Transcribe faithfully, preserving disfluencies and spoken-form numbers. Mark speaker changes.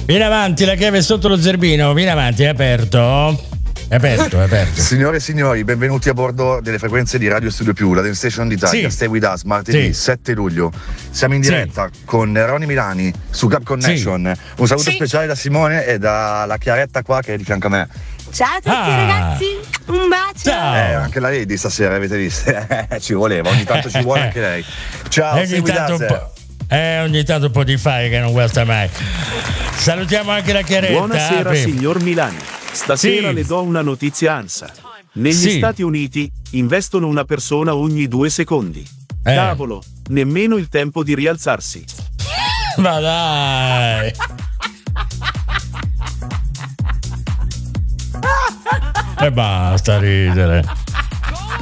Speaker 1: Vieni avanti, la chiave è sotto lo zerbino, vieni avanti, è aperto. È aperto, è aperto.
Speaker 2: Signore e signori, benvenuti a bordo delle frequenze di Radio Studio Più, la Dance Station d'Italia.
Speaker 1: Sì.
Speaker 2: Stay with us, martedì
Speaker 1: Sì.
Speaker 2: sette luglio. Siamo in diretta sì. con Ronny Milani su Cap Connection. Sì. Un saluto sì. speciale da Simone e dalla Chiaretta qua che è di fianco a me.
Speaker 3: Ciao a tutti
Speaker 1: Ah.
Speaker 3: ragazzi, un bacio.
Speaker 1: Ciao.
Speaker 2: Eh, anche la Lady stasera, avete visto? Ci voleva, ogni tanto ci vuole anche lei. Ciao,
Speaker 1: E ogni tanto un po'. Eh, ogni tanto un po' di fai che non guasta mai. Salutiamo anche la Chiaretta.
Speaker 4: Buonasera,
Speaker 1: Apri.
Speaker 4: signor Milani. Stasera
Speaker 1: Sì.
Speaker 4: le do una notizia ANSA. Negli
Speaker 1: Sì.
Speaker 4: Stati Uniti investono una persona ogni due secondi.
Speaker 1: Eh.
Speaker 4: Cavolo, nemmeno il tempo di rialzarsi.
Speaker 1: Ma dai. E basta ridere.